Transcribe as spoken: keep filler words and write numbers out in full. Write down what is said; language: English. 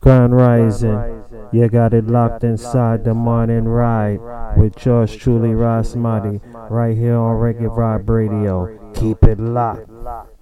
Grand Rising, you got it locked inside the morning ride with yours truly, Rasmati, right here on Reggae Vibe Radio. Keep it locked.